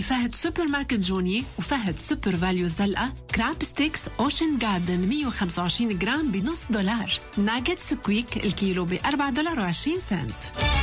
بفهد سوبر ماركت جوني وفهد سوبر فاليو زلقة. كراب ستيكس أوشن جاردن 125 جرام $1.5. ناجت سكويك الكيلو $4.20.